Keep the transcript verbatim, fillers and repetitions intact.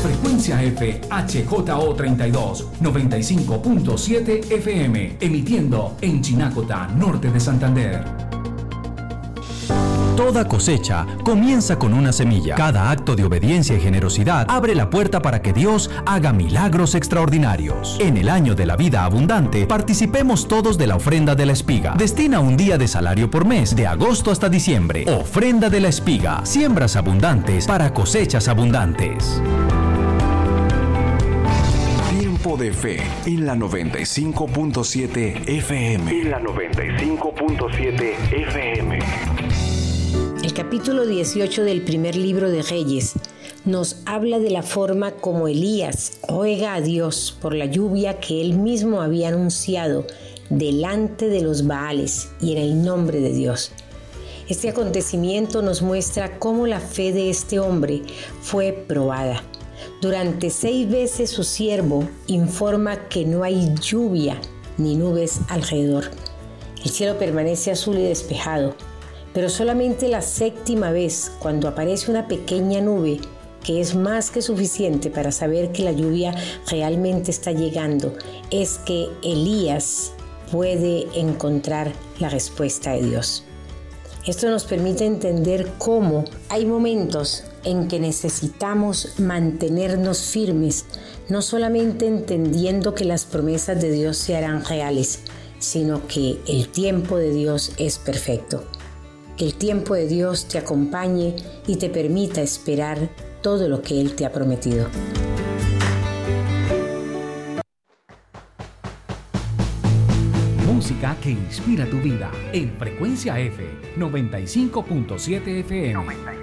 Frecuencia F H J O treinta y dos, noventa y cinco punto siete F M, emitiendo en Chinacota, norte de Santander. Toda cosecha comienza con una semilla. Cada acto de obediencia y generosidad abre la puerta para que Dios haga milagros extraordinarios. En el año de la vida abundante, participemos todos de la ofrenda de la espiga. Destina un día de salario por mes, de agosto hasta diciembre. Ofrenda de la espiga. Siembras abundantes para cosechas abundantes. Tiempo de Fe en la noventa y cinco punto siete F M. En la noventa y cinco punto siete F M. El capítulo dieciocho del primer libro de Reyes nos habla de la forma como Elías ruega a Dios por la lluvia que él mismo había anunciado delante de los Baales y en el nombre de Dios. Este acontecimiento nos muestra cómo la fe de este hombre fue probada. Durante seis veces su siervo informa que no hay lluvia ni nubes alrededor. El cielo permanece azul y despejado. Pero solamente la séptima vez, cuando aparece una pequeña nube, que es más que suficiente para saber que la lluvia realmente está llegando, es que Elías puede encontrar la respuesta de Dios. Esto nos permite entender cómo hay momentos en que necesitamos mantenernos firmes, no solamente entendiendo que las promesas de Dios se harán reales, sino que el tiempo de Dios es perfecto. Que el tiempo de Dios te acompañe y te permita esperar todo lo que Él te ha prometido. Música que inspira tu vida en Frecuencia F noventa y cinco punto siete F M.